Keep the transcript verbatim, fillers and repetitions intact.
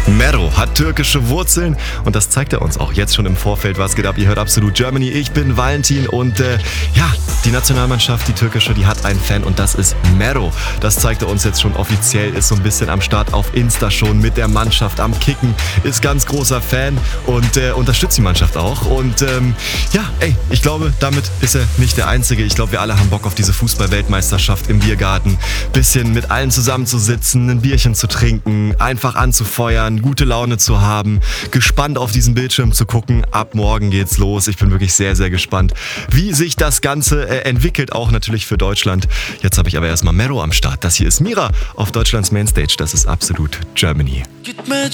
Mero hat türkische Wurzeln und das zeigt er uns auch jetzt schon im Vorfeld. Was geht ab? Ihr hört Absolut Germany. Ich bin Valentin und äh, ja, die Nationalmannschaft, die türkische, die hat einen Fan und das ist Mero. Das zeigt er uns jetzt schon offiziell, ist so ein bisschen am Start auf Insta schon mit der Mannschaft am Kicken, ist ganz großer Fan und äh, unterstützt die Mannschaft auch. Und ähm, ja, ey, ich glaube, damit ist er nicht der Einzige. Ich glaube, wir alle haben Bock auf diese Fußball-Weltmeisterschaft im Biergarten. Bisschen mit allen zusammenzusitzen, ein Bierchen zu trinken, einfach anzufeuern, gute Laune zu haben, gespannt auf diesen Bildschirm zu gucken. Ab morgen geht's los. Ich bin wirklich sehr, sehr gespannt, wie sich das Ganze äh, entwickelt, auch natürlich für Deutschland. Jetzt habe ich aber erstmal Mero am Start. Das hier ist Mira auf Deutschlands Mainstage. Das ist Absolut Germany.